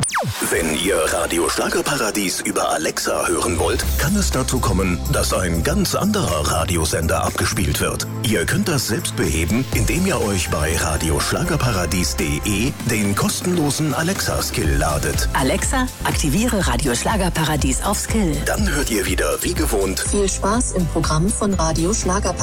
Wenn ihr Radio Schlagerparadies über Alexa hören wollt, kann es dazu kommen, dass ein ganz anderer Radiosender abgespielt wird. Ihr könnt das selbst beheben, indem ihr euch bei radioschlagerparadies.de den kostenlosen Alexa-Skill ladet. Alexa, aktiviere Radio Schlagerparadies auf Skill. Dann hört ihr wieder wie gewohnt viel Spaß im Programm von Radio Schlagerparadies.